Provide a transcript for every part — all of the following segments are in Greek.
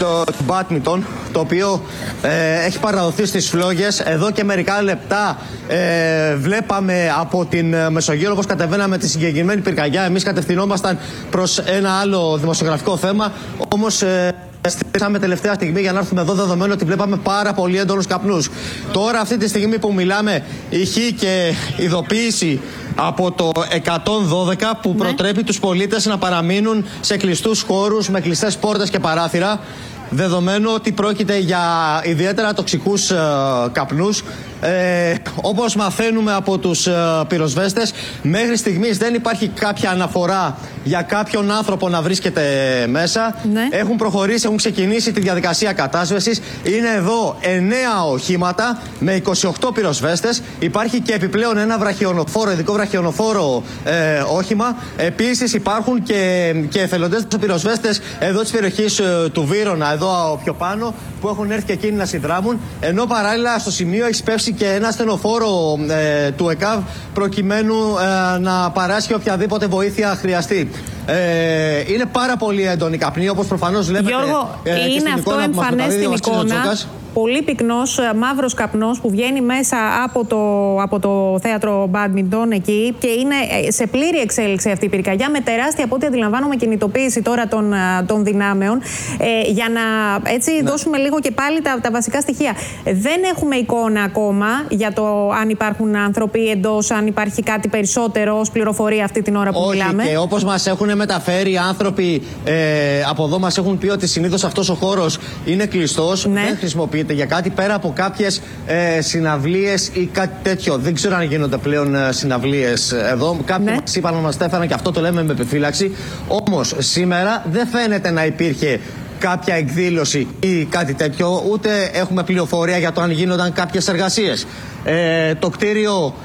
το μπάντμιντον, το οποίο έχει παραδοθεί στις Φλόγες. Εδώ και μερικά λεπτά βλέπαμε από την Μεσογείο, όπως κατεβαίναμε τη συγκεκριμένη πυρκαγιά. Εμείς κατευθυνόμασταν προς ένα άλλο δημοσιογραφικό θέμα, όμως στήσαμε τελευταία στιγμή για να έρθουμε εδώ, δεδομένου ότι βλέπαμε πάρα πολύ έντονους καπνούς. Τώρα, αυτή τη στιγμή που μιλάμε, ηχεί και ειδοποίηση από το 112 που προτρέπει τους πολίτες να παραμείνουν σε κλειστούς χώρους με κλειστές πόρτες και παράθυρα, δεδομένου ότι πρόκειται για ιδιαίτερα τοξικούς καπνούς. Όπως μαθαίνουμε από τους πυροσβέστες, μέχρι στιγμής δεν υπάρχει κάποια αναφορά για κάποιον άνθρωπο να βρίσκεται μέσα. Έχουν προχωρήσει, έχουν ξεκινήσει τη διαδικασία κατάσβεσης. Είναι εδώ 9 οχήματα με 28 πυροσβέστες. Υπάρχει και επιπλέον ένα βραχιονοφόρο, ειδικό βραχιονοφόρο όχημα. Επίσης υπάρχουν και εθελοντές πυροσβέστες εδώ της περιοχής του Βύρωνα, εδώ πιο πάνω, που έχουν έρθει και εκείνοι να συνδράμουν. Ενώ παράλληλα στο σημείο έχει σπεύσει και ένα ασθενοφόρο του ΕΚΑΒ, προκειμένου να παράσχει οποιαδήποτε βοήθεια χρειαστεί. Είναι πάρα πολύ έντονη καπνή, όπως προφανώς βλέπετε. Γιώργο, είναι αυτό εμφανές στην εικόνα. Πολύ πυκνός μαύρος καπνός που βγαίνει μέσα από το θέατρο μπάντμιντον εκεί, και είναι σε πλήρη εξέλιξη αυτή η πυρκαγιά, με τεράστια, από ό,τι αντιλαμβάνομαι, κινητοποίηση τώρα των δυνάμεων, για να δώσουμε λίγο και πάλι τα βασικά στοιχεία. Δεν έχουμε εικόνα ακόμα για το αν υπάρχουν άνθρωποι εντός, αν υπάρχει κάτι περισσότερο ως πληροφορία αυτή την ώρα που μιλάμε. Και όπως μας έχουν μεταφέρει άνθρωποι από εδώ, μας έχουν πει ότι συνήθως αυτός ο χώρος είναι κλειστός, δεν χρησιμοποιείται για κάτι πέρα από κάποιες συναυλίες ή κάτι τέτοιο. Δεν ξέρω αν γίνονται πλέον συναυλίες εδώ. Κάποιοι μας είπαν, μας έφεραν, και αυτό το λέμε με επιφύλαξη. Όμως σήμερα δεν φαίνεται να υπήρχε κάποια εκδήλωση ή κάτι τέτοιο, ούτε έχουμε πληροφορία για το αν γίνονταν κάποιες εργασίες. Το κτίριο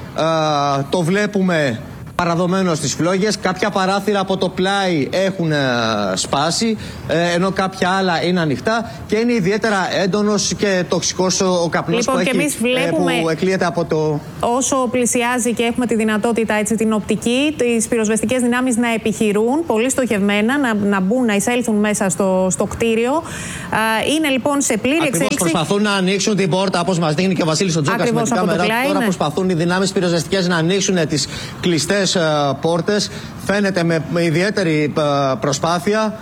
το βλέπουμε παραδομένο στις Φλόγες. Κάποια παράθυρα από το πλάι έχουν σπάσει, ενώ κάποια άλλα είναι ανοιχτά, και είναι ιδιαίτερα έντονος και τοξικός ο καπνός που εκλείεται από το... Όσο πλησιάζει και έχουμε τη δυνατότητα, την οπτική, τις πυροσβεστικές δυνάμεις να επιχειρούν πολύ στοχευμένα, να μπουν, να εισέλθουν μέσα στο κτίριο. Είναι λοιπόν σε πλήρη εξέλιξη. Προσπαθούν να ανοίξουν την πόρτα, όπως μας δείχνει και ο Βασίλης ο Τζόκας με την κάμερα. Τώρα προσπαθούν οι δυνάμεις πυροσβεστικές να ανοίξουν τις κλειστές πόρτες. Φαίνεται με ιδιαίτερη προσπάθεια,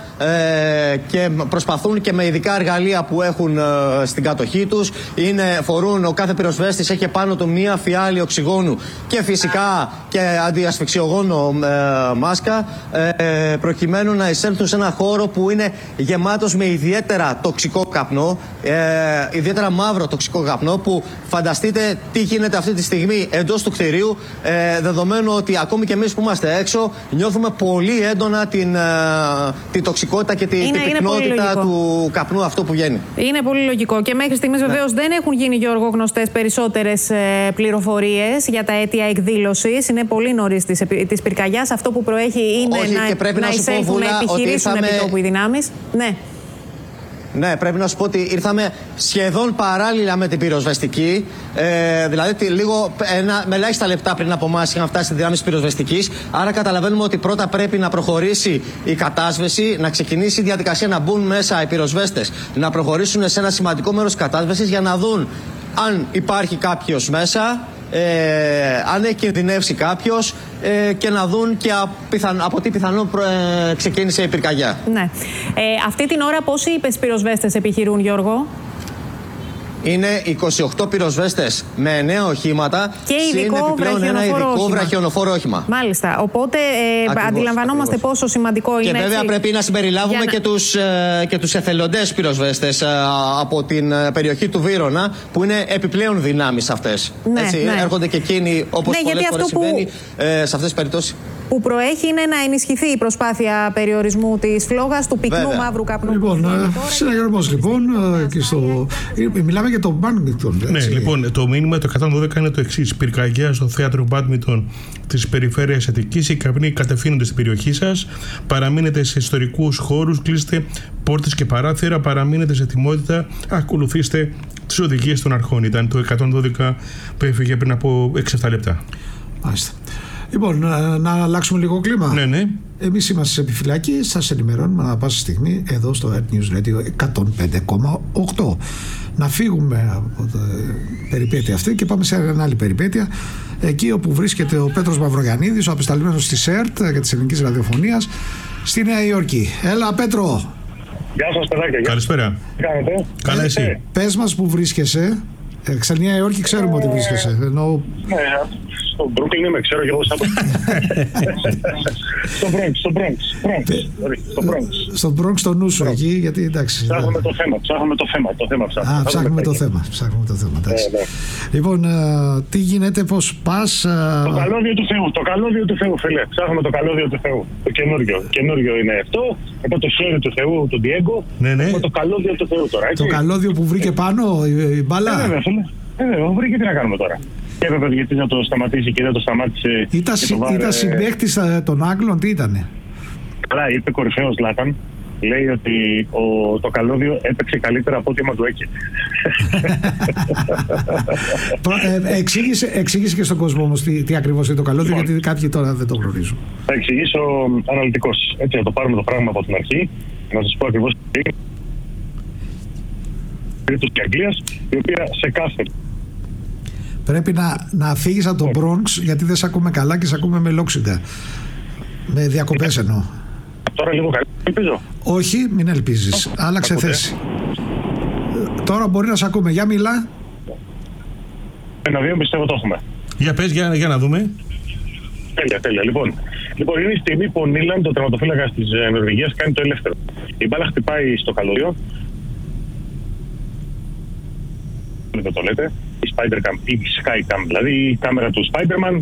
και προσπαθούν και με ειδικά εργαλεία που έχουν στην κατοχή τους. Φορούν, ο κάθε πυροσβέστης έχει πάνω του μία φιάλη οξυγόνου και φυσικά και αντιασφυξιογόνο μάσκα, προκειμένου να εισέλθουν σε ένα χώρο που είναι γεμάτος με ιδιαίτερα τοξικό καπνό, ιδιαίτερα μαύρο τοξικό καπνό, που φανταστείτε τι γίνεται αυτή τη στιγμή εντός του κτηρίου, δεδομένου ότι ακόμη και εμείς που είμαστε έξω νιώθουμε πολύ έντονα την τοξικότητα και την πυκνότητα του καπνού αυτό που βγαίνει. Είναι πολύ λογικό, και μέχρι στιγμής βεβαίως δεν έχουν γίνει, Γιώργο, γνωστές περισσότερες πληροφορίες για τα αίτια εκδήλωσης. Είναι πολύ νωρίς της πυρκαγιάς. Αυτό που προέχει είναι να εισέλθουν, να επιχειρήσουν επί τόπου οι δυνάμεις. Ναι, πρέπει να σου πω ότι ήρθαμε σχεδόν παράλληλα με την πυροσβεστική. Δηλαδή, με ελάχιστα λεπτά πριν από εμάς είχαν φτάσει τη δυνάμεις πυροσβεστικής. Άρα, καταλαβαίνουμε ότι πρώτα πρέπει να προχωρήσει η κατάσβεση, να ξεκινήσει η διαδικασία να μπουν μέσα οι πυροσβέστες, να προχωρήσουν σε ένα σημαντικό μέρος της κατάσβεσης για να δουν αν υπάρχει κάποιος μέσα, αν έχει κινδυνεύσει κάποιος, και να δουν και από τι πιθανό ξεκίνησε η πυρκαγιά. Ναι. Αυτή την ώρα πόσοι πυροσβέστες επιχειρούν, Γιώργο? Είναι 28 πυροσβέστες με 9 οχήματα και επιπλέον ένα ειδικό βραχιονοφόρο όχημα. Μάλιστα. Οπότε αντιλαμβανόμαστε πόσο σημαντικό είναι. Και βέβαια πρέπει να συμπεριλάβουμε και τους εθελοντές πυροσβέστες από την περιοχή του Βύρωνα, που είναι επιπλέον δυνάμεις αυτές. Έρχονται και εκείνοι, όπως πολλές φορές συμβαίνει σε αυτές τις περιπτώσεις. Που προέχει είναι να ενισχυθεί η προσπάθεια περιορισμού της φλόγας, του πυκνού μαύρου καπνού. Λοιπόν, συναγερμός λοιπόν, μιλάμε για το μπάντμιντον. Ναι, λοιπόν, το μήνυμα το 112 είναι το εξής: πυρκαγιά στο θέατρο μπάντμιντον της περιφέρειας Αττικής. Οι καπνοί κατευθύνονται στην περιοχή σας. Παραμείνετε σε ιστορικούς χώρους, κλείστε πόρτες και παράθυρα. Παραμείνετε σε ετοιμότητα. Ακολουθήστε τις οδηγίες των αρχών. Ήταν το 112 που έφυγε πριν από 6-7 λεπτά. Μάλιστα. Λοιπόν, να αλλάξουμε λίγο κλίμα. Ναι. Εμείς είμαστε σε επιφυλακή, σας ενημερώνουμε ανά πάσα στιγμή εδώ στο Earth News Radio 105,8. Να φύγουμε από την περιπέτεια αυτή και πάμε σε μια άλλη περιπέτεια. Εκεί όπου βρίσκεται ο Πέτρος Μαυρογιαννίδης, ο απεσταλμένος της ΕΡΤ και της Ελληνικής Ραδιοφωνίας στη Νέα Υόρκη. Έλα, Πέτρο. Γεια σας, παιδάκια. Καλησπέρα. Τι κάνετε? Καλά, εσύ? Πες μας που βρίσκεσαι. Στη Νέα Υόρκη ξέρουμε ότι βρίσκεσαι. Ναι, στο Brooklyn είμαι, ξέρω και εγώ στο Bronx. Στο Bronx το νου σου εκεί, γιατί εντάξει. Ψάχνουμε το θέμα. Ψάχνουμε το θέμα. Λοιπόν, τι γίνεται, πώς πας? Το καλώδιο του Θεού, φίλε. Ψάχνουμε το καλώδιο του Θεού. Το καινούριο είναι αυτό. Από το χέρι του Θεού, του Diego. Ναι. Το καλώδιο του Θεού τώρα. Το καλώδιο που βρήκε πάνω η μπάλα. Βέβαια, βρήκε, τι να κάνουμε τώρα. Και έπρεπε γιατί να το σταματήσει και δεν το σταμάτησε. Ήταν συμπαίκτης των Άγγλων, τι ήτανε? Καλά, είπε κορυφαίος Λάταν. Λέει ότι το καλώδιο έπαιξε καλύτερα από ό,τι Μαντουέκη. Εξήγησε και στον κόσμο όμως τι ακριβώς είναι το καλώδιο, γιατί κάποιοι τώρα δεν το γνωρίζουν. Θα εξηγήσω αναλυτικώς. Έτσι, να το πάρουμε το πράγμα από την αρχή. Να σας πω ακριβώς τι είναι. Περίπτωση της Αγγλίας, η οποία σε κάθε... Πρέπει να φύγεις από τον Bronx, γιατί δεν σε ακούμε καλά και σε ακούμε με λόξιγκα. Με διακοπές εννοώ. Τώρα λίγο καλύτερα, ελπίζω. Όχι, μην ελπίζεις. Άλλαξε θέση. Τώρα μπορεί να σε ακούμε. Για μιλά. 1-2 πιστεύω το έχουμε. Για πες, για να δούμε. Τέλεια. Λοιπόν, είναι η στιγμή που ο Νίλαντ, ο τερματοφύλακας της Νορβηγίας, κάνει το ελεύθερο. Η μπάλα χτυπάει στο καλώδιο. Δεν το λέτε. Η Spider-Cam ή η Skycam, δηλαδή η κάμερα του Spider-Man.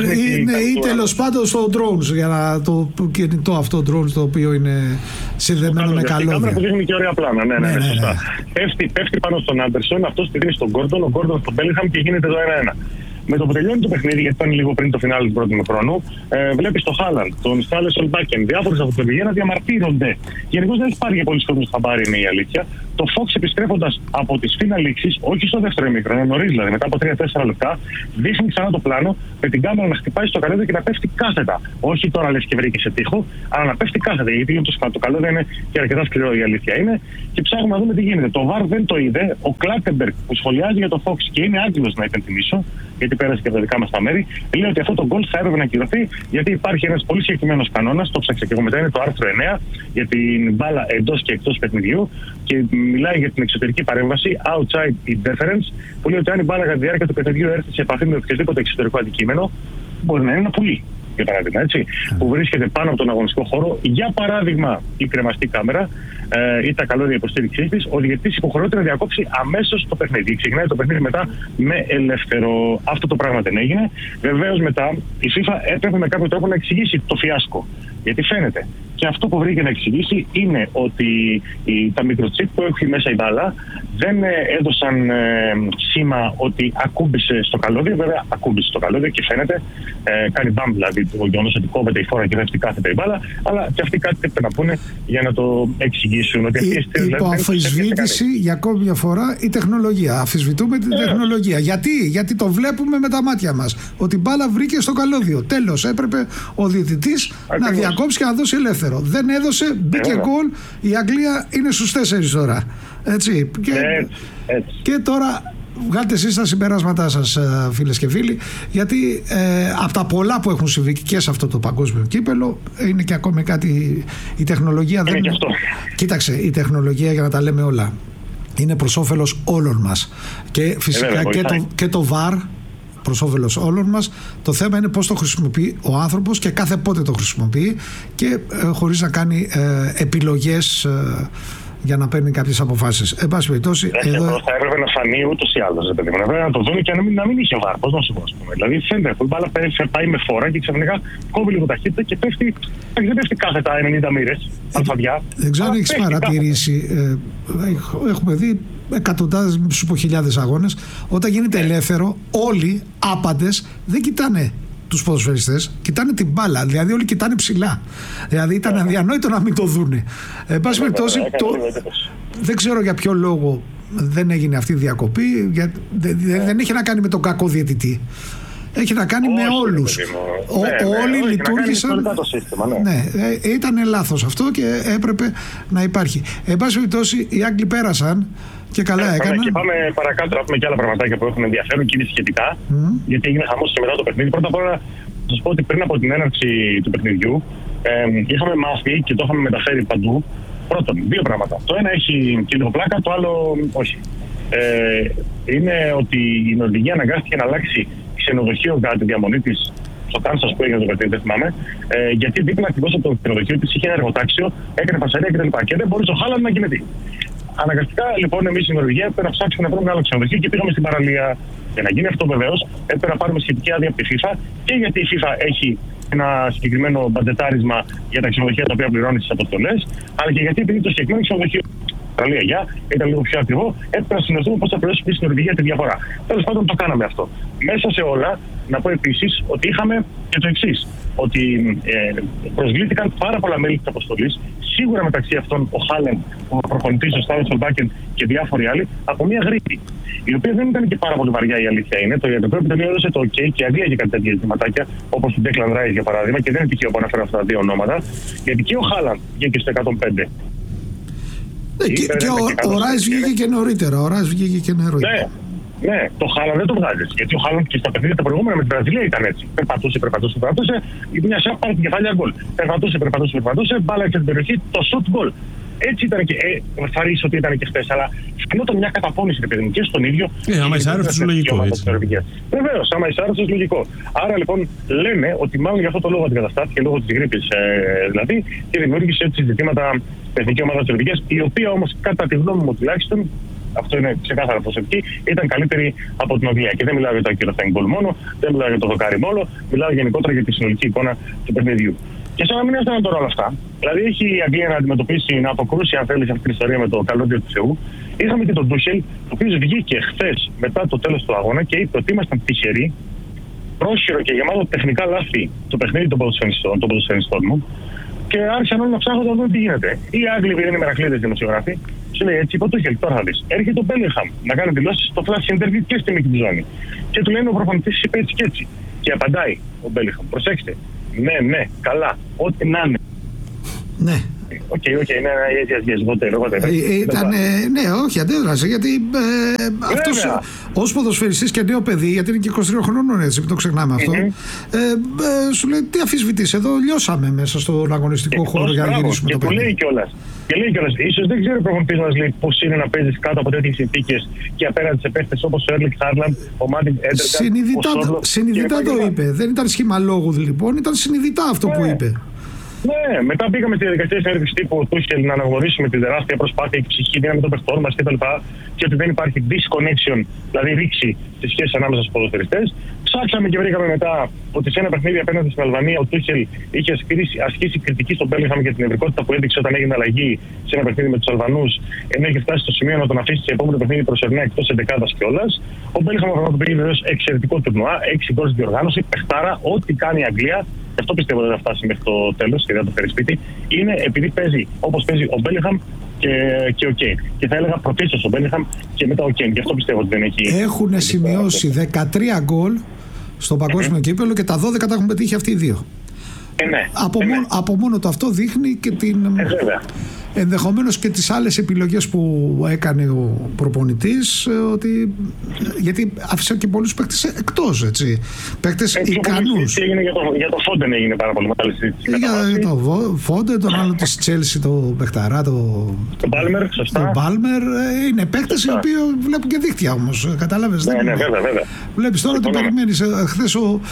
Ή τέλος πάντων στο drones, για να το κινητό αυτό drones το οποίο είναι συνδεμένο με καλώδια. Η κάμερα που δείχνει και ωραία πλάνα. Ναι, σωστά. Πέφτει πάνω στον Άντερσον, αυτός τη δίνει στον Γκόρντον, ο Γκόρντον στον Μπέλιγχαμ και γίνεται το 1-1. Με το που τελειώνει το παιχνίδι, γιατί ήταν λίγο πριν το φινάλε του πρώτου χρόνου, βλέπει τον Χάλαντ, τον Στάλεσον Μπάκεν, διάφορου από την Νορβηγία να διαμαρτύρονται. Γενικώς δεν έχει πάρει για πολλοί κόσμοι χαμπάρι, είναι η αλήθεια. Το Fox, επιστρέφοντας από τις φιναλίξεις, όχι στο δεύτερο ημίχρονο, νωρίς δηλαδή, μετά από 3-4 λεπτά, δείχνει ξανά το πλάνο με την κάμερα να χτυπάει στο καλώδιο και να πέφτει κάθετα. Όχι τώρα λες και βρήκε σε τοίχο, αλλά να πέφτει κάθετα. Γιατί το καλώδιο είναι και αρκετά σκληρό, η αλήθεια είναι. Και ψάχνουμε να δούμε τι γίνεται. Το VAR δεν το είδε. Ο Κλάτεμπεργκ που σχολιάζει για το Fox και είναι άτιμος να υπενθυμίσω, γιατί πέρασε και από τα δικά μας τα μέρη, λέει ότι αυτό το γκολ θα έπρεπε να ακυρωθεί, γιατί υπάρχει ένας πολύ συγκεκριμένος κανόνας, το ψάξα και εγώ μετά, είναι το άρθρο 9, για την μπάλα εντός και εκτός παιχνιδιού, και μιλάει για την εξωτερική παρέμβαση, outside interference, που λέει ότι αν η μπάλα κατά τη διάρκεια του παιχνιδιού έρθει σε επαφή με οποιοδήποτε εξωτερικό αντικείμενο, μπορεί να είναι ένα πουλί, για παράδειγμα, έτσι, που βρίσκεται πάνω από τον αγωνιστικό χώρο, για παράδειγμα η κρεμαστή κάμερα ή τα καλώδια υποστήριξή τη, ο διαιτητής υποχρεώται να διακόψει αμέσως το παιχνίδι. Ξεκινάει το παιχνίδι μετά με ελεύθερο. Αυτό το πράγμα δεν έγινε. Βεβαίως μετά η FIFA έπρεπε με κάποιο τρόπο να εξηγήσει το φιάσκο. Γιατί φαίνεται. Και αυτό που βρήκε να εξηγήσει είναι ότι τα μικροτσίπ που έχει μέσα η μπάλα δεν έδωσαν σήμα ότι ακούμπησε στο καλώδιο. Βέβαια, ακούμπησε στο καλώδιο και φαίνεται. Κάνει μπαμ, δηλαδή το γεγονός ότι κόβεται η φόρα και δεν κάθεται η μπάλα. Αλλά και αυτοί κάτι πρέπει να πούνε για να το εξηγήσουν. Ότι υπό αμφισβήτηση για ακόμη μια φορά η τεχνολογία. Αμφισβητούμε την τεχνολογία. Γιατί το βλέπουμε με τα μάτια μας. Ότι η μπάλα βρήκε στο καλώδιο. Τέλος, έπρεπε ο διαιτητής να διακόψει και να δώσει ελεύθερο. Δεν έδωσε, μπήκε γκολ. Η Αγγλία είναι στους 4 τώρα. Έτσι. Και τώρα βγάλτε εσείς τα συμπεράσματά σας, φίλες και φίλοι, γιατί από τα πολλά που έχουν συμβεί και σε αυτό το παγκόσμιο κύπελο είναι και ακόμη κάτι. Η τεχνολογία δεν είναι. Κοίταξε, η τεχνολογία, για να τα λέμε όλα, είναι προς όφελος όλων μας. Και φυσικά και το VAR προς όφελος όλων μας. Το θέμα είναι πώς το χρησιμοποιεί ο άνθρωπος και κάθε πότε το χρησιμοποιεί και χωρίς να κάνει επιλογές για να παίρνει κάποιες αποφάσεις. Εν πάση περιπτώσει. Θα έπρεπε να φανεί ούτως ή άλλως. Να το δουν και να μην είχε βάρ. Πώς να σου πω, ας πούμε. Δηλαδή φαίνεται που η μπάλα πάει με φόρα και ξαφνικά κόβει λίγο ταχύτητα και πέφτει. Δεν πέφτει κάθετα 90 μοίρες. Αλφαδιά. Δεν ξέρω αν έχεις παρατηρήσει. Έχουμε δει εκατοντάδες, μη σου πω χιλιάδες αγώνες. Όταν γίνεται ελεύθερο, όλοι άπαντες δεν κοιτάνε τους ποδοσφαιριστές, κοιτάνε την μπάλα. Δηλαδή όλοι κοιτάνε ψηλά. Δηλαδή ήταν αδιανόητο να μην το δούνε. Εν πάση περιπτώσει, δεν ξέρω για ποιο λόγο δεν έγινε αυτή η διακοπή. Δεν είχε να κάνει με τον κακό διαιτητή. Έχει να κάνει με όλους. Όλοι λειτουργήσαν. Ναι, ήταν λάθος αυτό και έπρεπε να υπάρχει. Εν πάση περιπτώσει, οι Άγγλοι πέρασαν και καλά έκαναν. Και πάμε παρακάτω να πούμε και άλλα πραγματάκια που έχουν ενδιαφέρον και είναι σχετικά. Γιατί έγινε χαμός και μετά το παιχνίδι. Πρώτα απ' όλα, θα σας πω ότι πριν από την έναρξη του παιχνιδιού, είχαμε μάθει και το είχαμε μεταφέρει παντού. Πρώτον, δύο πράγματα. Το ένα έχει και λίγο πλάκα, το άλλο όχι. Είναι ότι η Νορβηγία αναγκάστηκε να αλλάξει ξενοδοχείο κατά τη διαμονή της στο Κάνσας που έγινε το παιχνίδι, δεν θυμάμαι. Γιατί δίπλα ακριβώς από το ξενοδοχείο της είχε ένα εργοτάξιο, έκανε φασαρία κτλ. Και δεν μπορούσε ο Χάλαντ να κοιμηθεί. Αναγκαστικά λοιπόν εμείς στην Νορβηγία έπρεπε να ψάξουμε να βρούμε ένα άλλο ξενοδοχείο και πήγαμε στην παραλία. Για να γίνει αυτό βεβαίως έπρεπε να πάρουμε σχετική άδεια από τη FIFA και γιατί η FIFA έχει ένα συγκεκριμένο μπατζετάρισμα για τα ξενοδοχεία τα οποία πληρώνει στις αποστολές, αλλά και γιατί επειδή το συγκεκριμένο ξενοδοχείο ήταν λίγο πιο ακριβό, έπρεπε να συνεργαστούμε πώς θα πληρώσουμε στην Νορβηγία τη διαφορά. Τέλος πάντων το κάναμε αυτό. Μέσα σε όλα, να πω επίσης ότι είχαμε και το εξής. Ότι προσβλήθηκαν πάρα πολλά μέλη της αποστολής, σίγουρα μεταξύ αυτών ο Χάλεν, ο προπονητής, ο Σταύρος Σολμπάκεν και διάφοροι άλλοι, από μια γρήπη. Η οποία δεν ήταν και πάρα πολύ βαριά, η αλήθεια είναι. Το ιατρικό επιτελείο έδωσε το OK και αντί για κάτι τέτοια ζητηματάκια, όπως του Declan Rice για παράδειγμα, και δεν είναι τυχαίο που αναφέρω αυτά τα δύο ονόματα, γιατί και ο Χάλαν βγήκε στο 105. Και ο Ράις βγήκε και νωρίτερα. Ναι, το Χάλαν δεν το βγάζει. Γιατί ο Χάλαν και στα παιχνίδια τα προηγούμενα με την Βραζιλία ήταν έτσι. Περπατούσε. Μια σάπα πάρει την κεφάλια γκολ. Περπατούσε, μπάλα και την περιοχή, το shoot γκολ. Έτσι ήταν και. Θα ρίξει ότι ήταν και χθες, αλλά φαινόταν μια καταπώνηση και στον ίδιο. Άμα είσαι άρρωστος, λογικό. Βεβαίως, άμα είσαι άρρωστος, λογικό. Άρα λοιπόν λένε ότι μάλλον για αυτό το λόγο αντικαταστάθηκε λόγω της γρίπης δηλαδή και δημιούργησε έτσι ζητήματα στην εθνική ομάδα της Νορβηγίας, η οποία όμως κατά τη γνώμη μου τουλάχιστον, αυτό είναι ξεκάθαρα προσωπική, ήταν καλύτερη από την Αγγλία. Και δεν μιλάω για το ακυρωθέν γκολ μόνο, δεν μιλάω για το δοκάρι μόνο, μιλάω γενικότερα για τη συνολική εικόνα του παιχνιδιού. Και σαν να μην έφταναν τώρα όλα αυτά, δηλαδή έχει η Αγγλία να αντιμετωπίσει, να αποκρούσει αν θέλει αυτή την ιστορία με το καλώδιο του Θεού. Είχαμε και τον Τούχελ, ο οποίος βγήκε χθες μετά το τέλος του αγώνα και είπε ότι ήμασταν τυχεροί, πρόχειρο και γεμάτο τεχνικά λάθη το παιχνίδι των ποδοσφαιριστών μου. Και άρχισαν όλοι να ψάχνουν να δουν τι γίνεται. Οι Άγγλοι, επειδή είναι μερακλείδες δημοσιογράφοι, σου λέει έτσι: είπε ο Τούχελ, τώρα θα δεις. Έρχεται ο Μπέλιγχαμ να κάνει δηλώσεις στο flash interview και στη μικρή ζώνη. Και του λένε ο προπονητής είπε έτσι και έτσι. Και απαντάει ο Μπέλιγχαμ: προσέξτε. Ναι, καλά. Ό,τι να είναι. Ναι. Οκ, ναι, ναι, όχι, αντέδρασε. Γιατί αυτός ως ποδοσφαιριστής και νέο παιδί, γιατί είναι και 23 χρονών, έτσι, μην το ξεχνάμε αυτό, σου λέει τι αφισβητείς, εδώ λιώσαμε μέσα στον αγωνιστικό χώρο για να γυρίσουμε το παιχνίδι. Και λέει κιόλας, ίσως δεν ξέρει ο προπονητής μας λέει πώς είναι να παίζεις κάτω από τέτοιες συνθήκες και απέναντι σε παίχτες όπως ο Έρλινγκ Χάλαντ, ο Μάρτιν Έντεργκαρτ. Συνειδητά το είπε. Δεν ήταν σχήμα λόγου λοιπόν, ήταν συνειδητά αυτό που είπε. Ναι, μετά πήγαμε στη διαδικασία συνέντευξης τύπου του Τούχελ να αναγνωρίσουμε τη τεράστια προσπάθεια και ψυχή δύναμη των παιχτών μας κτλ. Και ότι δεν υπάρχει disconnection, δηλαδή ρήξη στις σχέσεις ανάμεσα στους ποδοσφαιριστές. Ψάξαμε και βρήκαμε μετά ότι σε ένα παιχνίδι απέναντι στην Αλβανία ο Τούχελ είχε ασκήσει κριτική στον Μπέλιγχαμ για την νευρικότητα που έδειξε όταν έγινε αλλαγή σε ένα παιχνίδι με τους Αλβανούς, ενώ είχε φτάσει στο σημείο να τον αφήσει σε επόμενο παιχνίδι προσωρινά εκτός εντεκάδας κιόλας. Ο Μπέλιγχαμ αυτό το πήγε βεβαίως εξαιρετικό τουρνουά, 6 γκολ διοργάνωση, παιχτάρα, ό,τι κάνει η Αγγλία. Αυτό πιστεύω δεν θα φτάσει μέχρι το τέλος και δεν το φέρει σπίτι. Είναι επειδή παίζει όπως παίζει ο Μπέλιγχαμ και ο Κέιν. Και θα έλεγα πρωτίστως ο Μπέλιγχαμ και μετά ο Κέιν. Και αυτό πιστεύω ότι δεν έχει. Έχουν σημειώσει 13 γκολ στο παγκόσμιο κύπελλο και τα 12 τα έχουν πετύχει αυτοί οι δύο. Ναι. Από μόνο το αυτό δείχνει και την. Ενδεχομένως και τις άλλες επιλογές που έκανε ο προπονητής, ότι γιατί άφησε και πολλούς παίκτες εκτός, έτσι. Παίκτες ικανούς. Για το Φόντεν έγινε πάρα πολύ μεγάλη συζήτηση. Για το Φόντεν, τον άλλο της Τσέλσι, το Μπεχταρά, το Μπάλμερ, σωστά. Το Μπάλμερ, είναι παίκτες οι οποίοι βλέπουν και δίχτυα όμως, κατάλαβες. Ναι, βέβαια. Βλέπεις τώρα ότι περιμένεις. Χθες ο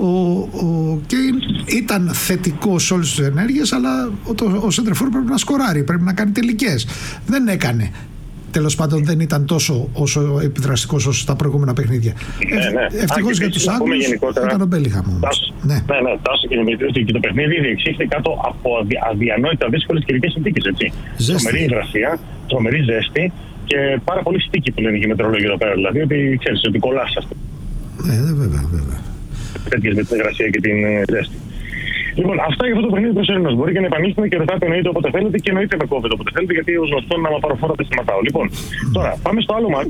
Κέιν ήταν θετικός σε όλες τις ενέργειες, αλλά ο σέντερφορ πρέπει να σκοράρει. Πρέπει να κάνει τελικές. Δεν έκανε. Τέλος πάντων δεν ήταν τόσο όσο επιδραστικός όσο στα προηγούμενα παιχνίδια. Ευτυχώς για τους Άγγλους ήταν ο Μπέλιγχαμ. Ναι, τάσο και το παιχνίδι διεξήχθη κάτω από αδιανόητα δύσκολες καιρικές συνθήκες. Τρομερή υγρασία, τρομερή ζέστη και πάρα πολύ στίκη που λένε και οι μετεωρολόγοι εδώ πέρα. Δηλαδή ότι ξέρεις ότι κολλάς αυτό. Ναι, βέβαια. Τέτοιες με την υγρασία και την ζέστη. Λοιπόν, αυτά για αυτό το παιχνίδι προσωρινώς. Μπορεί και να επανέλθουμε και ρωτάτε εννοείται όποτε θέλετε και εννοείται με κόβετε όποτε θέλετε, γιατί ως γνωστόν να παραφοράτε σταματάω. Λοιπόν, τώρα πάμε στο άλλο μάτς,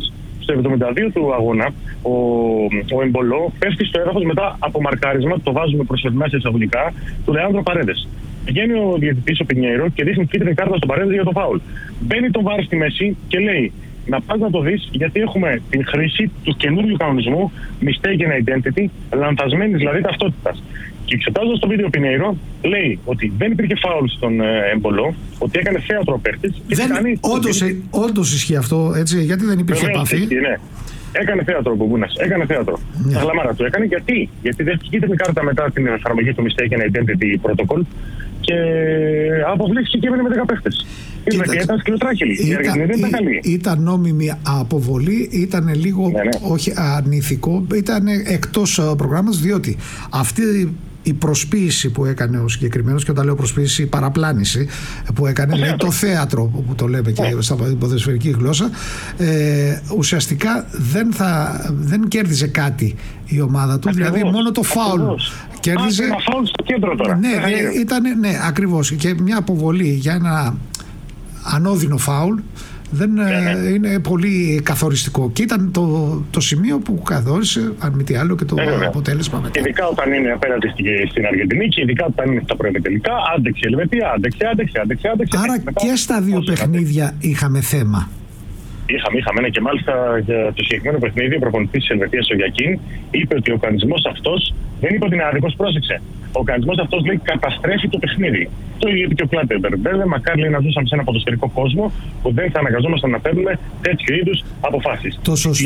στο 72 του αγώνα, ο Εμπολό πέφτει στο έδαφος μετά από μαρκάρισμα, το βάζουμε προσωρινά σε εισαγωγικά, του Λεάνδρο Παρέντες. Βγαίνει ο διαιτητής ο Πινιέιρο και δείχνει κίτρινη κάρτα στον Παρέντες για το φάουλ. Μπαίνει τον VAR στη μέση και λέει: να πας να το δεις, γιατί έχουμε την χρήση του καινούριου κανονισμού mistaken identity, λανθασμένης δηλαδή ταυτότητας. Και εξετάζοντας το βίντεο Πινιέιρο, λέει ότι δεν υπήρχε φάουλ στον Εμπολό, ότι έκανε θέατρο ο παίκτης. Όντως ισχύει αυτό, έτσι, γιατί δεν υπήρχε επαφή. Ναι. Έκανε θέατρο ο Μπουγούνας, έκανε θέατρο. Τα γλαμάρα του έκανε. Γιατί δέχτηκε κίτρινη κάρτα μετά την εφαρμογή του mistaken identity protocol και αποβλήθηκε και έμεινε με 10 παίχτες. Ήταν σκληροτράχυλη. Η Αργεντινή δεν ήταν καλή. Ήταν νόμιμη αποβολή, ήταν λίγο όχι ανήθικο, ήταν εκτός προγράμματος, διότι αυτή η προσποίηση που έκανε ο συγκεκριμένος, και όταν λέω προσποίηση, η παραπλάνηση που έκανε, λέει το θέατρο που το λέμε και στα ποδοσφαιρική γλώσσα, ουσιαστικά δεν κέρδιζε κάτι η ομάδα του, δηλαδή μόνο το φάουλ κέρδιζε. Ένα φάουλ στο κέντρο τώρα. Ναι, ακριβώς, και μια αποβολή για ένα ανώδυνο φάουλ δεν είναι πολύ καθοριστικό. Και ήταν το σημείο που καθόρισε, αν μη τι άλλο, και το αποτέλεσμα μετά. Ειδικά όταν είναι απέναντι στην Αργεντινή και ειδικά όταν είναι στα προημιτελικά, άντεξε η Ελβετία, άντεξε. Άρα και στα δύο παιχνίδια είχαμε θέμα. Είχαμε, ναι, και μάλιστα για το συγκεκριμένο παιχνίδι ο προπονητής της Ελβετίας, ο Γιακίν, είπε ότι ο κανονισμός αυτός δεν είπε ότι είναι άδικος, πρόσεξε. Ο κανονισμός αυτός, λέει, καταστρέφει το παιχνίδι. Το ίδιο είπε και ο Κλάτεμπεργκ. Μακάρι, λέει, να ζούσαμε σε ένα ποδοσφαιρικό κόσμο που δεν θα αναγκαζόμασταν να παίρνουμε τέτοιου είδους αποφάσεις.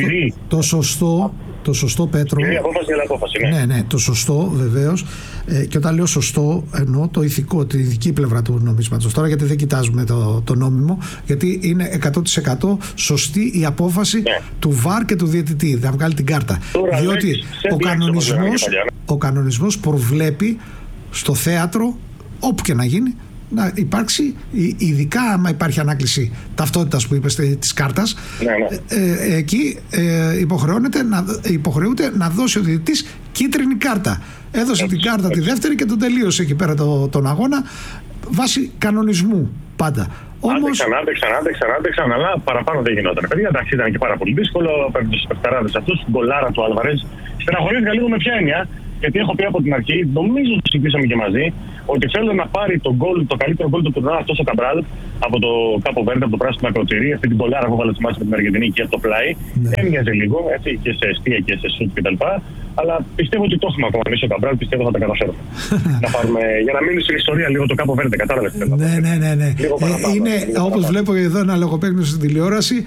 Το σωστό, Πέτρο. Είναι απόφαση, ναι, το σωστό βεβαίως. Και όταν λέω σωστό, εννοώ το ηθικό, τη ειδική πλευρά του νομίσματος. Τώρα, γιατί δεν κοιτάζουμε το νόμιμο, γιατί είναι 100% σωστή η απόφαση του VAR και του διαιτητή. Θα βγάλει την κάρτα. Διότι ο κανονισμός προβλέπει στο θέατρο, όπου και να γίνει, να υπάρξει, ειδικά άμα υπάρχει ανάκληση ταυτότητας που είπες της κάρτας, εκεί υποχρεούται να δώσει ο διαιτητής κίτρινη κάρτα. Έδωσε την κάρτα τη δεύτερη και τον τελείωσε εκεί πέρα τον αγώνα βάσει κανονισμού πάντα. Όμως... Άντεξαν, αλλά παραπάνω δεν γινόταν. Παιδιά, εντάξει, ήταν και πάρα πολύ δύσκολο. Παίρνει τους παιχταράδες αυτούς, γκολάρα του Αλβαρέζ. Στεναχωρήθηκα λίγο με ποια έννοια, γιατί έχω πει από την αρχή, νομίζω ότι συζητήσαμε και μαζί, ότι θέλω να πάρει το καλύτερο γκολ του τουρνουά αυτός ο Καμπράλ από το Κάπο Βέρντε, από το πράσινο ακροτηρί, αυτή την κολάρα που βάλε με την Αργεντινή και από το πλάι. Έμοιαζε λίγο, έτσι, και σε αιστεία και σε σουτ κτλ. Αλλά πιστεύω ότι το έχουμε ακόμα. Εμείς ο Καμπράλ πιστεύω θα τα καταφέρουμε. Να πάρουμε, για να μείνει στην ιστορία λίγο το Κάπο Βέρντε, κατάλαβε. Ναι. Είναι, όπως βλέπω εδώ ένα λογοπαίγνιο στην τηλεόραση,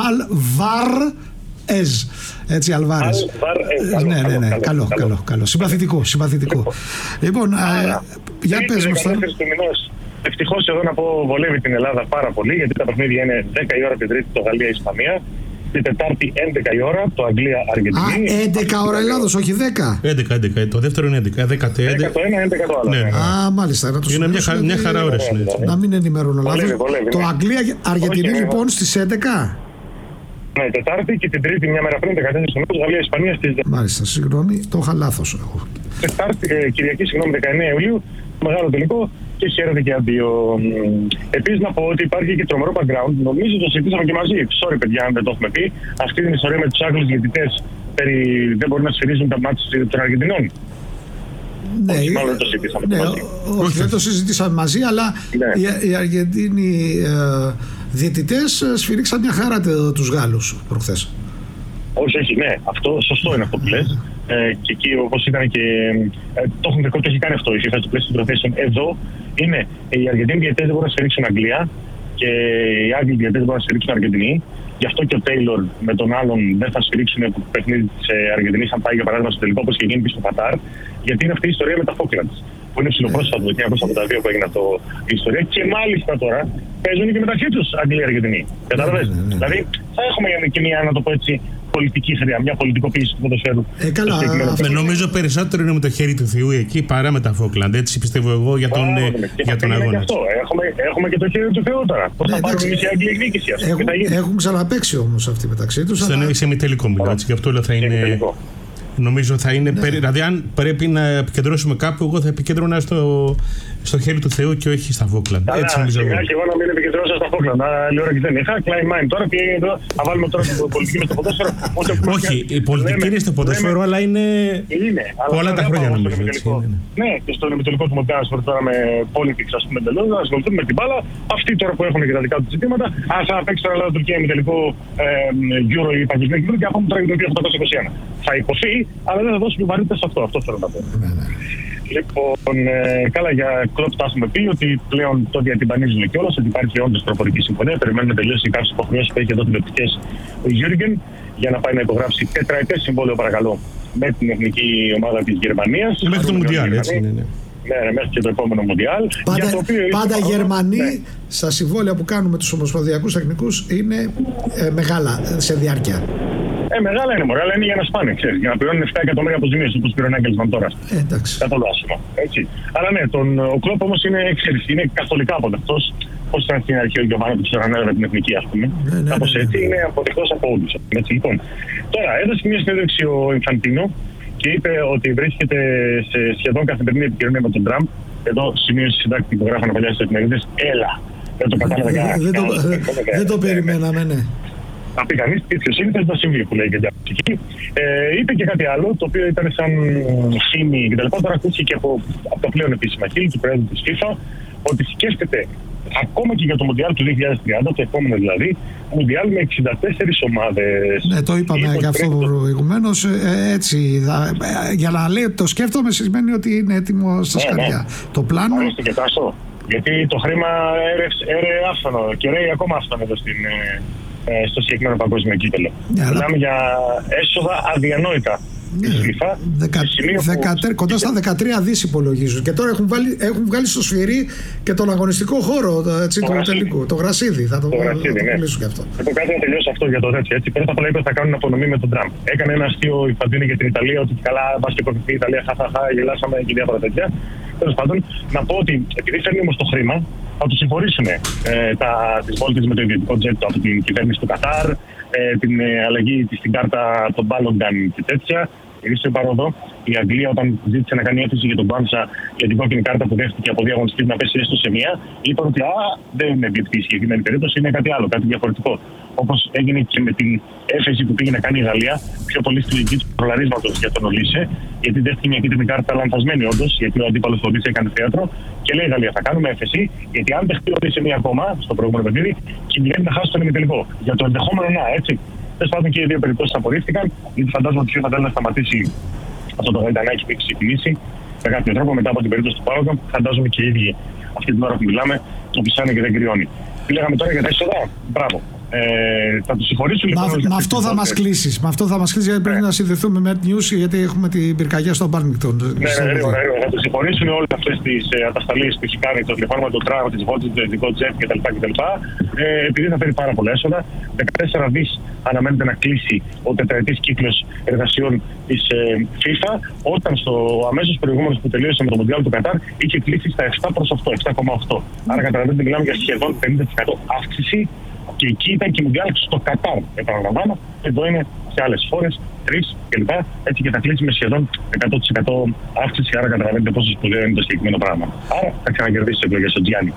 Αλβάρες. Έτσι, Αλβάρες. Ναι. Καλό. Συμπαθητικό. Λοιπόν, για πες μας τώρα. Ευτυχώς εδώ να πω βολεύει την Ελλάδα πάρα πολύ, γιατί τα παιχνίδια είναι 10 η ώρα την Τρίτη το Γαλλία-Ισπανία, την Τετάρτη 11 η ώρα το Αγγλία-Αργεντινή. 11 ώρα Ελλάδος, όχι 10. 11. Το δεύτερο είναι 11. 10 το ένα, 11 το άλλο. Ναι. Μάλιστα. Είναι μια χαρά ώρες. Να μην ενημερώνω λάθος. Το Αγγλία-Αργεντινή λοιπόν στις 11. Ναι, Τετάρτη και την Τρίτη, μια μέρα πριν, 14 Νοεμβρίου, Γαλλία-Ισπανία στις 10. Μάλιστα, συγγνώμη, το είχα λάθος. Τετάρτη, Κυριακή, 19 Ιουλίου, μεγάλο τελικό και χαίρετε και αντίο. Επίσης, να πω ότι υπάρχει και τρομερό background. Νομίζω το συζητήσαμε και μαζί. Sorry, παιδιά, αν δεν το έχουμε πει. Αυτή την ιστορία με τους Άγγλους διαιτητές περί δεν μπορούν να σφυρίζουν τα μάτια των Αργεντινών. Ναι, μάλλον δεν το συζητήσαμε μαζί. Όχι, δεν το συζητήσαμε μαζί, αλλά οι Αργεντίνοι διαιτητές σφυρίξαν μια χαρά τους Γάλλους προχθές. Όχι, ναι, αυτό σωστό είναι αυτό που λες. Και εκεί, όπως ήταν και. Το έχει κάνει αυτό η FIFA στο πλαίσιο των προθέσεων. Εδώ είναι οι Αργεντίνοι διαιτητές δεν μπορούν να σφυρίξουν Αγγλία και οι Άγγλοι διαιτητές δεν μπορούν να σφυρίξουν Αργεντινή. Γι' αυτό και ο Τέιλορ με τον άλλον δεν θα σφυρίξουν το παιχνίδι της Αργεντινής, αν πάει για παράδειγμα στο τελικό, όπως και γίνει στο Κατάρ. Γιατί είναι αυτή η ιστορία με τα Falklands, που είναι ψηλοπρόσφατο το 1982 που έγινε η ιστορία. Και μάλιστα τώρα παίζουν και μεταξύ τους Αγγλία-Αργεντινή. Κατάλαβες. Δηλαδή θα έχουμε και μια, να το πω έτσι, πολιτική χρειά, μια πολιτικοποίηση του ποδοσφαίρου. Νομίζω περισσότερο είναι με το χέρι του Θεού εκεί παρά με τα Φόκλαντ. Έτσι πιστεύω εγώ για τον αγώνα. Έχουμε και το χέρι του Θεού τώρα. Πώς θα πάρουμε εμείς η Αγγλία εκδίκηση. Έχουν ξαναπαίξει όμως αυτοί μεταξύ τους. Σε ημιτελικό μιλάω, γι' αυτό θα είναι. Νομίζω θα είναι. Δηλαδή, αν πρέπει να επικεντρώσουμε κάπου, εγώ θα επικέντρωνα στο χέρι του Θεού και όχι στα Φόκλαντ. Έτσι νομίζω. Και εγώ να μην επικεντρώσω στα Φόκλαντ. Άλλη ώρα και δεν είχα. Klein mind τώρα και θα βάλουμε τώρα την πολιτική με στο ποδόσφαιρο. Όχι, η πολιτική είναι στο ποδόσφαιρο, αλλά είναι. Πολλά τα χρόνια νομίζω. Ναι, και στον ημιτελικό του Μοντιάλ ασχοληθούμε τώρα με politics, α πούμε, εντελώς. Ασχοληθούμε με την μπάλα. Αυτοί τώρα που έχουν και τα δικά του ζητήματα. Α, θα παίξει τώρα Ελλάδα Τουρκία ημιτελικό Euro ή παγκοσμίο κυπέλλο και ακόμα τώρα για το 2021. Θα υποθεί, αλλά δεν θα δώσουμε βαρύτητα σε αυτό. Αυτό θέλω να πω. Λοιπόν, καλά, για Κλοπ τα έχουμε πει ότι πλέον το διατυμπανίζουν κιόλας, ότι υπάρχει όντως προπορική συμφωνία. Περιμένουμε να τελειώσει κάποιες υποχρεώσεις που έχει εδώ τηλεοπτικές ο Γιούργεν για να πάει να υπογράψει τετραετές συμβόλαιο, παρακαλώ, με την εθνική ομάδα της Γερμανίας. Μέχρι το Μουντιάλ, έτσι είναι. Ναι, μέχρι και το επόμενο Μουντιάλ. Πάντα οι Γερμανοί στα συμβόλαια που κάνουν με τους ομοσπονδιακούς τεχνικούς είναι μεγάλα σε διάρκεια. Μεγάλα είναι, μωρά, αλλά είναι για να σπάνε, ξέρεις, για να πληρώνουν 7 εκατομμύρια αποζημίωση όπως πληρώνει ο Άγγελσμαν τώρα. Καθόλου άσχημα. Έτσι. Αλλά ναι, ο Κλοπ όμως είναι καθολικά αποδεκτός. Πώς ήταν στην αρχή ο Γιωβάνο που ξανανέλαβε την εθνική, ας πούμε. Κάπως έτσι, είναι αποδεκτός από όλους. Λοιπόν, τώρα έδωσε μια συνέντευξη ο Ινφαντίνο και είπε ότι βρίσκεται σε σχεδόν καθημερινή επικοινωνία με τον Τραμπ. Εδώ σημείωσε συντάκτη που γράφανε παλιά στις εφημερίδες. Έλα. Δεν το κατάλαβα. Δεν το περιμέναμε, ναι. Να πει κανείς τι σύνθεση θα συμβεί που λέει και για ψυχή. Είπε και κάτι άλλο το οποίο ήταν σαν φήμη κτλ. Τώρα ακούστηκε και από τα πλέον επίσημα χείλη του Πρόεδρου της FIFA ότι σκέφτεται ακόμα και για το Μουντιάλ του 2030, το επόμενο δηλαδή, Μουντιάλ με 64 ομάδες. Ναι, το είπαμε και αυτό προηγουμένως. Έτσι, για να λέει ότι το σκέφτομαι σημαίνει ότι είναι έτοιμο στα σκαριά. Το πλάνο. Γιατί το χρήμα έρεε άφθονο και ρέει ακόμα άφθονο εδώ στο συγκεκριμένο παγκόσμιο κύπελλο. Μιλάμε για έσοδα αδιανόητα. Κοντά στα 13 δις υπολογίζουν. Και τώρα έχουν βγάλει στο σφυρί και τον αγωνιστικό χώρο του τελικού. Το γρασίδι. Θα το μιλήσουν και αυτό. Λοιπόν, κάτι να τελειώσει αυτό για το τέτοιο. Έτσι. Πρώτα απ' όλα είπε ότι θα κάνουν απονομή με τον Τραμπ. Έκανε ένα αστείο η Φαντίνη για την Ιταλία, ότι καλά, μπα και προκριθεί η Ιταλία, χαχαχά, γελάσαμε και διάφορα τέτοια. Τέλος πάντων, να πω ότι επειδή φέρνει όμως το χρήμα, θα του συγχωρήσουν τις βόλτες με το ιδιωτικό τζετ από την κυβέρνηση του Κατάρ, την αλλαγή στην κάρτα των Μπάλονγκαν και τέτοια. Ήρθε παρόδο. Η Αγγλία, όταν ζήτησε να κάνει αίτηση για τον Μπάμσα για την κόκκινη κάρτα που δέχτηκε από διαγωνιστή να πέσει έστω σε μία, είπαν ότι δεν είναι διεπτή η συγκεκριμένη περίπτωση, είναι κάτι άλλο, κάτι διαφορετικό. Όπως έγινε και με την έφεση που πήγε να κάνει η Γαλλία, πιο πολύ στη λογική του προλαρίσματος για τον Ολύσε, γιατί δέχτηκε μια κίτρινη κάρτα λανθασμένη όντως, γιατί ο αντίπαλος του Ολύσε έκανε θέατρο. Και λέει η Γαλλία, θα κάνουμε έφεση, γιατί αν δεχτεί ο Ολύσε μία ακόμα στο προηγούμενο παιχνίδι, κινδυνεύει να χάσει τον ημιτελικό. Για το ενδεχόμενο έτσι. Τέλος πάντων και οι δύο περιπτώσεις απορρίφθηκαν, γιατί φαντάζομαι ότι θα θέλει να σταματήσει αυτό το γαϊτανάκι που έχει ξεκινήσει με κάποιο τρόπο μετά από την περίπτωση του Πάοκ. Φαντάζομαι και οι ίδιοι αυτή την ώρα που μιλάμε το pisάνε και δεν κρυώνει. Τι λέγαμε τώρα για τα έσοδα, μπράβο. Θα του συγχωρήσουν λοιπόν. Με αυτό θα μας κλείσεις. Με αυτό θα μας κλείσεις, γιατί πρέπει να συνδεθούμε με News, γιατί έχουμε την πυρκαγιά στο Μπάρμιγκτον. Ναι, γρήγορα. Θα του συγχωρήσουν όλες αυτές τις ατασταλίες που έχει κάνει, το τηλεφώνημα του Τραμπ, τις βόλτες, το ειδικό τζετ κτλ. Επειδή θα φέρει πάρα πολλά έσοδα. 14 δις αναμένεται να κλείσει ο τετραετής κύκλος εργασιών της FIFA, όταν στο αμέσως προηγούμενο που τελείωσε με το Μουντιάλ του Κατάρ είχε κλείσει στα 7/8, 7,8. Άρα καταλαβαίνετε, μιλάμε για σχεδόν 50% αύξηση. Και εκεί ήταν και η Μουντιάλ στο Κατάρ, επαναλαμβάνω. Εδώ είναι σε άλλες χώρες, 3 κλπ. Έτσι και θα κλείσει με σχεδόν 100% αύξηση. Άρα καταλαβαίνετε πόσο σπουδαίο είναι το συγκεκριμένο πράγμα. Άρα θα ξανακερδίσει τις εκλογές ο Τζιάννη.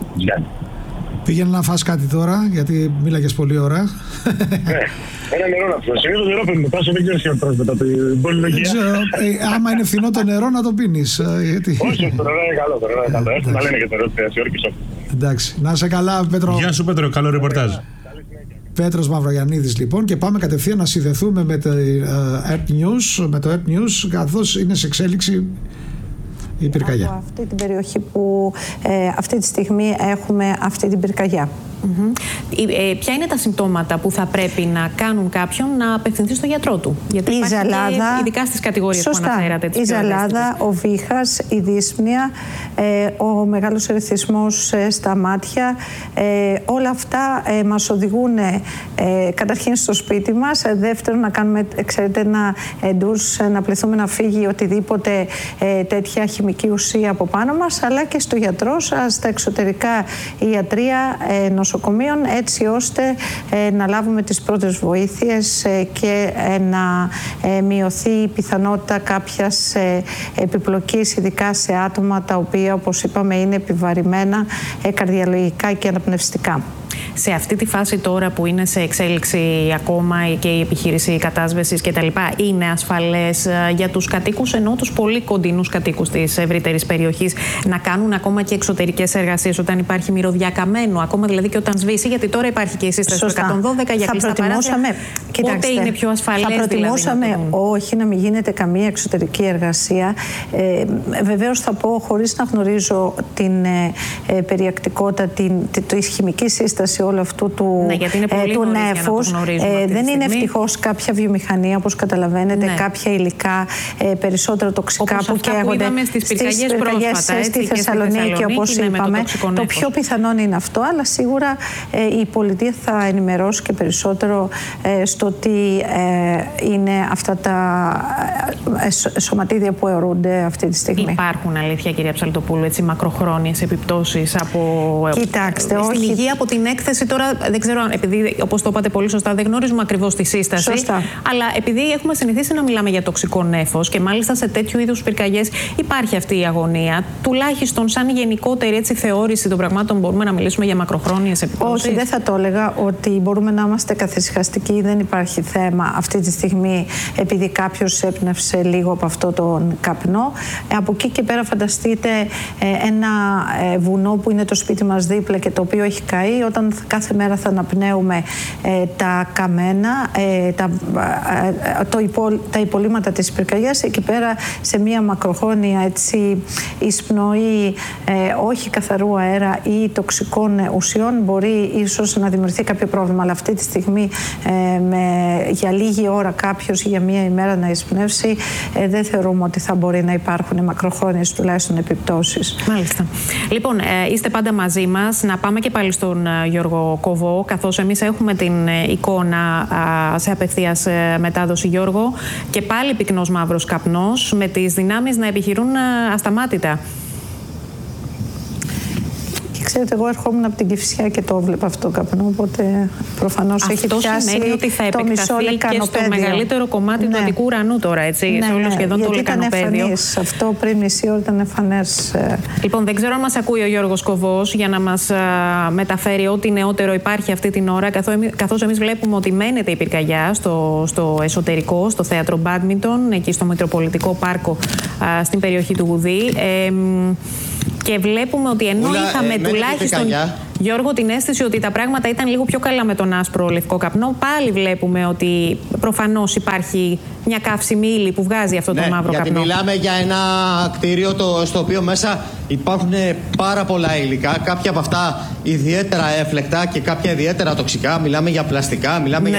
Πήγαινε να φας κάτι τώρα, γιατί μίλαγες πολλή ώρα. Ναι, ένα νερό να πιω. Συνήθως νερό πριν το πάσω, δεν ξέρω τι ώρα μετά την πολυλογία. Άμα είναι φθηνό το νερό να το πίνεις. Όχι, το νερό είναι καλό. Έτσι να λένε και το νερό της Ορκής. Εντάξει, να είσαι καλά, Πέτρο. Γεια σου, Πέτρο, καλό ρεπορτάζ. Πέτρος Μαυρογιαννίδης λοιπόν, και πάμε κατευθείαν να συνδεθούμε με το Earth News, καθώς είναι σε εξέλιξη η πυρκαγιά. Από αυτή την περιοχή που αυτή τη στιγμή έχουμε αυτή την πυρκαγιά. Ποια είναι τα συμπτώματα που θα πρέπει να κάνουν κάποιον να απευθυνθεί στο γιατρό του? Γιατί η ζαλάδα, ειδικά στις κατηγορίες που αναφέρατε. Η ζαλάδα, ο βήχας, η δύσπνοια, ο μεγάλος ερεθισμός στα μάτια, όλα αυτά μας οδηγούν καταρχήν στο σπίτι μας, δεύτερον να κάνουμε, ξέρετε, ένα ντους, να πληθούμε να φύγει οτιδήποτε τέτοια χημική ουσία από πάνω μας, αλλά και στο γιατρό, στα εξωτερικά ιατρία, νοσοκομεία, νοσοκομείων, έτσι ώστε να λάβουμε τις πρώτες βοήθειες και να μειωθεί η πιθανότητα κάποιας επιπλοκής, ειδικά σε άτομα τα οποία, όπως είπαμε, είναι επιβαρημένα καρδιολογικά και αναπνευστικά. Σε αυτή τη φάση τώρα που είναι σε εξέλιξη ακόμα και η επιχείρηση κατάσβεσης κτλ., είναι ασφαλές για τους κατοίκους, ενώ τους πολύ κοντινούς κατοίκους της ευρύτερης περιοχής, να κάνουν ακόμα και εξωτερικές εργασίες όταν υπάρχει μυρωδιά καμένου, ακόμα δηλαδή και όταν σβήσει, γιατί τώρα υπάρχει και η σύσταση του 112 για κλειστά παράθυρα. Πότε είναι πιο ασφαλές? Θα προτιμούσαμε δηλαδή, όχι να μην γίνεται καμία εξωτερική εργασία. Βεβαίως θα πω, χωρίς να γνωρίζω την περιεκτικότητα, τη χημική σύσταση όλου αυτού του νέφους. Δεν είναι ευτυχώς κάποια βιομηχανία, όπως καταλαβαίνετε, κάποια υλικά περισσότερο τοξικά όπως που καίγονται στις πυρκαγιές στη Θεσσαλονίκη, όπως είπαμε. Το πιο πιθανόν είναι αυτό, αλλά σίγουρα η πολιτεία θα ενημερώσει και περισσότερο στο τι είναι αυτά τα σωματίδια που αιωρούνται αυτή τη στιγμή. Υπάρχουν, αλήθεια, κυρία Ψαλτοπούλου, έτσι μακροχρόνιες επιπτώσεις από στην υγεία, από την έκθεση? Τώρα δεν ξέρω, επειδή όπως το είπατε πολύ σωστά, δεν γνωρίζουμε ακριβώς τη σύσταση. Σωστά. Αλλά επειδή έχουμε συνηθίσει να μιλάμε για τοξικό νέφος και μάλιστα σε τέτοιου είδους πυρκαγιές υπάρχει αυτή η αγωνία, τουλάχιστον σαν γενικότερη έτσι θεώρηση των πραγμάτων, μπορούμε να μιλήσουμε για μακροχρόνιες επιπτώσεις? Όχι, δεν θα το έλεγα ότι μπορούμε να είμαστε καθησυχαστικοί. Δεν υπάρχει θέμα αυτή τη στιγμή επειδή κάποιος έπνευσε λίγο από αυτό τον καπνό. Από εκεί και πέρα φανταστείτε ένα βουνό που είναι το σπίτι μας δίπλα και το οποίο έχει καεί. Όταν κάθε μέρα θα αναπνέουμε τα καμένα, τα υπολείμματα της πυρκαγιάς, εκεί πέρα σε μια μακροχρόνια έτσι εισπνοή όχι καθαρού αέρα ή τοξικών ουσιών μπορεί ίσως να δημιουργηθεί κάποιο πρόβλημα. Αλλά αυτή τη στιγμή για λίγη ώρα κάποιος ή για μία ημέρα να εισπνεύσει, δεν θεωρούμε ότι θα μπορεί να υπάρχουν μακροχρόνιες τουλάχιστον επιπτώσεις. Μάλιστα. Λοιπόν, είστε πάντα μαζί μας. Να πάμε και πάλι στον Γιώργο Κοβό, καθώς εμείς έχουμε την εικόνα σε απευθείας μετάδοση, Γιώργο, και πάλι πυκνός μαύρος καπνός με τις δυνάμεις να επιχειρούν ασταμάτητα. Ξέρετε, εγώ ερχόμουν από την Κηφισιά και το βλέπα αυτό το καπνό, οπότε προφανώς έχει πιάσει αυτό σημαίνει ότι θα το μισό λεκανοπέδιο. Και στο μεγαλύτερο κομμάτι του Αττικού ουρανού τώρα, έτσι, σε όλο σχεδόν το λεκανοπέδιο. Ήταν εμφανής. Αυτό πριν μισή ώρα ήταν εμφανές. Λοιπόν, δεν ξέρω αν μας ακούει ο Γιώργος Κοβός για να μας μεταφέρει ό,τι νεότερο υπάρχει αυτή την ώρα, καθώς εμείς βλέπουμε ότι μένεται η πυρκαγιά στο εσωτερικό, στο θέατρο Μπάντμιντον, εκεί στο Μητροπολιτικό Πάρκο, στην περιοχή του Γουδί. Και βλέπουμε ότι ενώ είχαμε τουλάχιστον, Γιώργο, την αίσθηση ότι τα πράγματα ήταν λίγο πιο καλά με τον άσπρο λευκό καπνό, πάλι βλέπουμε ότι προφανώς υπάρχει μια καύσιμη ύλη που βγάζει αυτό το μαύρο γιατί καπνό. Μιλάμε για ένα κτίριο στο οποίο μέσα υπάρχουν πάρα πολλά υλικά, κάποια από αυτά ιδιαίτερα έφλεκτα και κάποια ιδιαίτερα τοξικά. Μιλάμε για πλαστικά, μιλάμε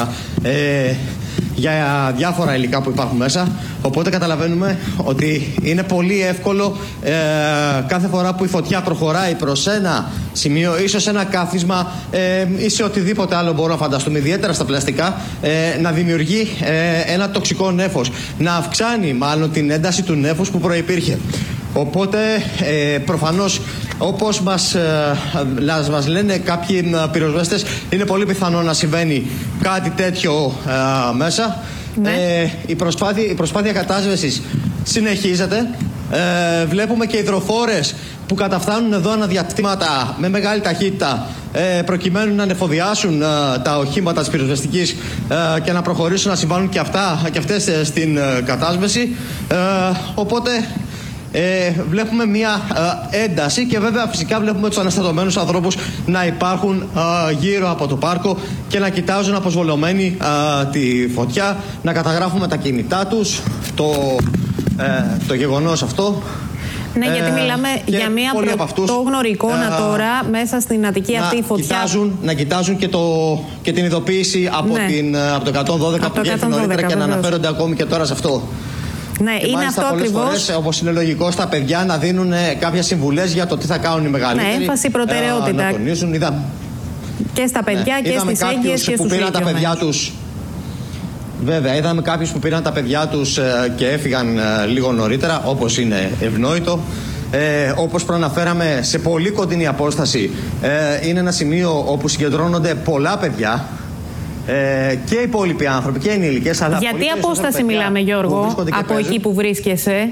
για διάφορα υλικά που υπάρχουν μέσα. Οπότε καταλαβαίνουμε ότι είναι πολύ εύκολο κάθε φορά που η φωτιά προχωράει προς ένα σημείο, ίσως ένα κάθισμα ή σε οτιδήποτε άλλο μπορούμε να φανταστούμε, ιδιαίτερα στα πλαστικά, να δημιουργεί ένα τοξικό νέφος, να αυξάνει μάλλον την ένταση του νέφους που προϋπήρχε. Οπότε προφανώς, όπως μας λένε κάποιοι πυροσβέστες, είναι πολύ πιθανό να συμβαίνει κάτι τέτοιο μέσα. Η προσπάθεια κατάσβεσης συνεχίζεται. Βλέπουμε και υδροφόρες που καταφθάνουν εδώ αναδιαστήματα με μεγάλη ταχύτητα, προκειμένου να ανεφοδιάσουν τα οχήματα της πυροσβεστικής και να προχωρήσουν να συμβάνουν και αυτές στην κατάσβεση. Οπότε βλέπουμε μια ένταση και βέβαια φυσικά βλέπουμε τους αναστατωμένους ανθρώπους να υπάρχουν γύρω από το πάρκο και να κοιτάζουν αποσβολωμένοι τη φωτιά, να καταγράφουν με τα κινητά τους το γεγονός αυτό. Ναι, γιατί μιλάμε για μια πρωτόγνωρη εικόνα τώρα μέσα στην Αττική αυτή φωτιά. Να κοιτάζουν και την ειδοποίηση από το 112 που βγαίνει νωρίτερα και να αναφέρονται ακόμη και τώρα σε αυτό. Ναι, και είναι αυτό ακριβώς. Όπως είναι λογικό στα παιδιά να δίνουν κάποιες συμβουλές για το τι θα κάνουν οι μεγαλύτεροι. Ναι, έμφαση, προτεραιότητα. Να τονίζουν. Και στα παιδιά και στις έγκυες και στους ηλικιωμένους. Βέβαια, είδαμε κάποιους που πήραν τα παιδιά τους και έφυγαν λίγο νωρίτερα, όπως είναι ευνόητο. όπως προαναφέραμε, σε πολύ κοντινή απόσταση. Είναι ένα σημείο όπου συγκεντρώνονται πολλά παιδιά. Και οι υπόλοιποι άνθρωποι και οι ενήλικες. Αλλά γιατί απόσταση μιλάμε, Γιώργο, από εκεί που βρίσκεσαι?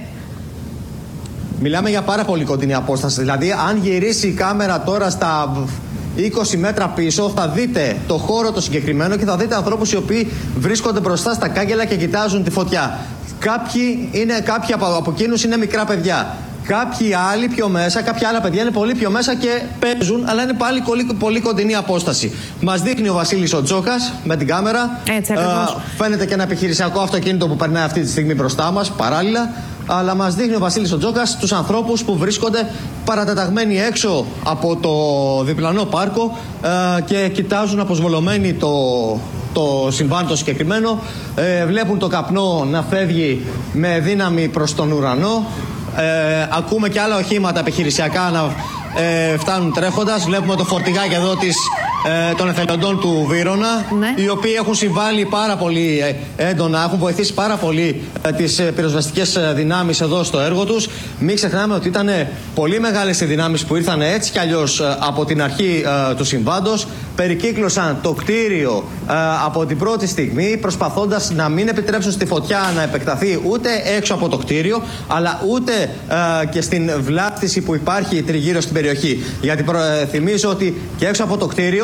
Μιλάμε για πάρα πολύ κοντινή απόσταση. Δηλαδή, αν γυρίσει η κάμερα τώρα στα 20 μέτρα πίσω, θα δείτε το χώρο το συγκεκριμένο και θα δείτε ανθρώπους οι οποίοι βρίσκονται μπροστά στα κάγκελα και κοιτάζουν τη φωτιά. Κάποιοι από εκείνους είναι μικρά παιδιά. Κάποιοι άλλοι πιο μέσα, κάποια άλλα παιδιά είναι πολύ πιο μέσα και παίζουν, αλλά είναι πάλι πολύ κοντινή απόσταση. Μας δείχνει ο Βασίλης ο Τζόκας με την κάμερα. Έτσι, φαίνεται και ένα επιχειρησιακό αυτοκίνητο που περνάει αυτή τη στιγμή μπροστά μας, παράλληλα. Αλλά μας δείχνει ο Βασίλης ο Τζόκας τους ανθρώπους που βρίσκονται παρατεταγμένοι έξω από το διπλανό πάρκο και κοιτάζουν αποσβολωμένοι το συμβάν το συγκεκριμένο. Βλέπουν το καπνό να φεύγει με δύναμη προς τον ουρανό. Ακούμε και άλλα οχήματα επιχειρησιακά να φτάνουν τρέχοντας. Βλέπουμε το φορτηγάκι εδώ των εθελοντών του Βύρωνα, ναι, οι οποίοι έχουν συμβάλει πάρα πολύ έντονα, έχουν βοηθήσει πάρα πολύ τις πυροσβεστικές δυνάμεις εδώ στο έργο τους. Μην ξεχνάμε ότι ήταν πολύ μεγάλες οι δυνάμεις που ήρθαν έτσι κι αλλιώς από την αρχή του συμβάντος. Περικύκλωσαν το κτίριο από την πρώτη στιγμή, προσπαθώντας να μην επιτρέψουν στη φωτιά να επεκταθεί ούτε έξω από το κτίριο, αλλά ούτε και στην βλάστηση που υπάρχει τριγύρω στην περιοχή. Γιατί θυμίζω ότι και έξω από το κτίριο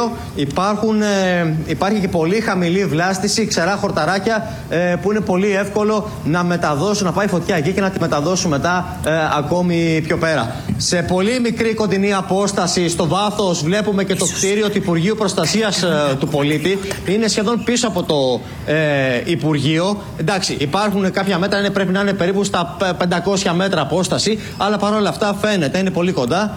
υπάρχει και πολύ χαμηλή βλάστηση, ξερά χορταράκια που είναι πολύ εύκολο να μεταδώσουν, να πάει φωτιά εκεί και να τη μεταδώσουν μετά ακόμη πιο πέρα. Σε πολύ μικρή κοντινή απόσταση, στο βάθος, βλέπουμε και το κτίριο του Υπουργείου Προστασίας του Πολίτη. Είναι σχεδόν πίσω από το Υπουργείο. Εντάξει, υπάρχουν κάποια μέτρα, πρέπει να είναι περίπου στα 500 μέτρα απόσταση, αλλά παρόλα αυτά φαίνεται, είναι πολύ κοντά.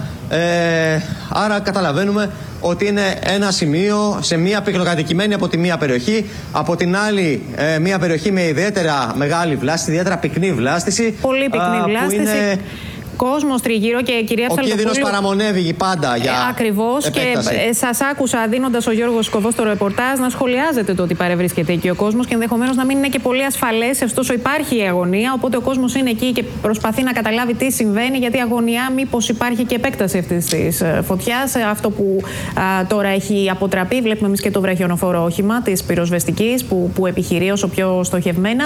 Άρα καταλαβαίνουμε ότι είναι ένα σημείο σε μία πυκνοκατοικημένη από τη μία περιοχή, από την άλλη μία περιοχή με ιδιαίτερα μεγάλη βλάστηση, ιδιαίτερα πυκνή βλάστηση. Πολύ πυκνή βλάστηση. Είναι... Κόσμος τριγύρω και κυρία Ψαλτοπούλου. Ο κίνδυνος παραμονεύει πάντα για ακριβώς. επέκταση. Και σας άκουσα δίνοντας ο Γιώργος Σκοβός στο ρεπορτάζ να σχολιάζετε το ότι παρευρίσκεται εκεί ο κόσμος και ενδεχομένως να μην είναι και πολύ ασφαλές. Ωστόσο υπάρχει η αγωνία, οπότε ο κόσμος είναι εκεί και προσπαθεί να καταλάβει τι συμβαίνει, γιατί η αγωνία μήπως υπάρχει και επέκταση αυτής της φωτιάς. Αυτό που τώρα έχει αποτραπεί, βλέπουμε εμείς και το βραχιονοφόρο όχημα της πυροσβεστικής που επιχειρεί όσο πιο στοχευμένα.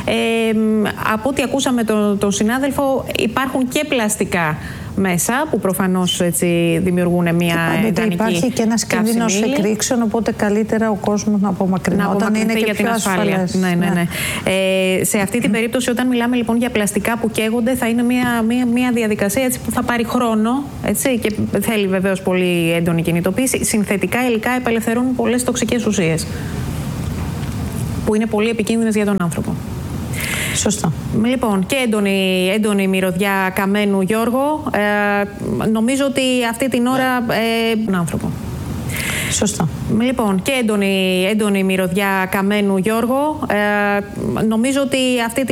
Από ό,τι ακούσαμε τον συνάδελφο, υπάρχουν και πλαστικά μέσα που προφανώς έτσι δημιουργούν μια ιδανική. Υπάρχει και ένας κίνδυνος εκρήξεων, οπότε καλύτερα ο κόσμος να απομακρυνεί όταν είναι και πιο ασφαλές. Ναι. Σε αυτή την περίπτωση, όταν μιλάμε λοιπόν για πλαστικά που καίγονται, θα είναι μια διαδικασία έτσι, που θα πάρει χρόνο, έτσι, και θέλει βεβαίως πολύ έντονη κινητοποίηση. Συνθετικά υλικά απελευθερώνουν πολλές τοξικές ουσίες που είναι πολύ επικίνδυνες για τον άνθρωπο. Σωστά. Λοιπόν, και έντονη μυρωδιά καμένου, Γιώργο. Νομίζω ότι αυτή την ώρα... άνθρωπο. Σωστά. Λοιπόν, και έντονη μυρωδιά καμένου, Γιώργο. Νομίζω ότι αυτή την